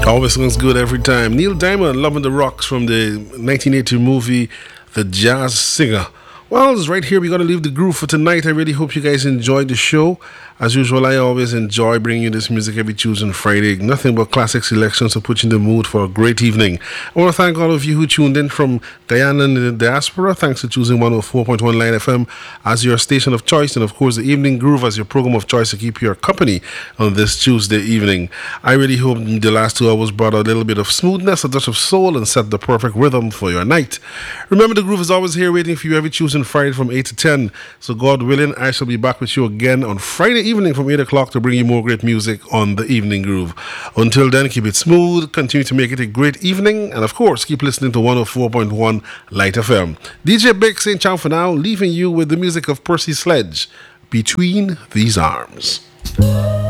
Always sounds good every time. Neil Diamond, Loving the Rocks from the 1980 movie The Jazz Singer. Well, it's right here. We're going to leave the groove for tonight. I really hope you guys enjoyed the show. As usual, I always enjoy bringing you this music every Tuesday and Friday. Nothing but classic selections to put you in the mood for a great evening. I want to thank all of you who tuned in from Guyana and the diaspora. Thanks for choosing 104.1 Line FM as your station of choice. And of course, the Evening Groove as your program of choice to keep your company on this Tuesday evening. I really hope the last 2 hours brought a little bit of smoothness, a touch of soul, and set the perfect rhythm for your night. Remember, the groove is always here waiting for you every Tuesday and Friday from 8 to 10. So God willing, I shall be back with you again on Friday evening from 8 o'clock to bring you more great music on the Evening Groove. Until then, keep it smooth, continue to make it a great evening, and of course, keep listening to 104.1 Light FM. DJ Big saying ciao for now, leaving you with the music of Percy Sledge, Between These Arms.